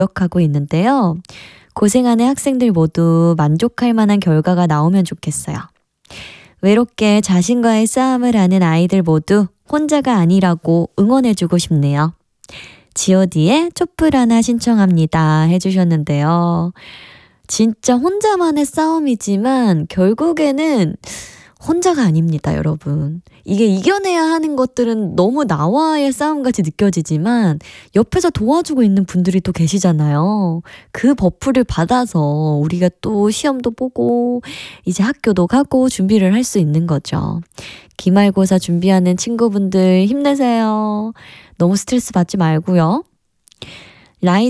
노력하고 있는데요. 고생하는 학생들 모두 만족할 만한 결과가 나오면 좋겠어요. 외롭게 자신과의 싸움을 하는 아이들 모두 혼자가 아니라고 응원해주고 싶네요. god의 촛불 하나 신청합니다 해주셨는데요. 진짜 혼자만의 싸움이지만 결국에는 혼자가 아닙니다, 여러분. 이게 이겨내야 하는 것들은 너무 나와의 싸움같이 느껴지지만 옆에서 도와주고 있는 분들이 또 계시잖아요. 그 버프를 받아서 우리가 또 시험도 보고 이제 학교도 가고 준비를 할 수 있는 거죠. 기말고사 준비하는 친구분들 힘내세요. 너무 스트레스 받지 말고요. 라이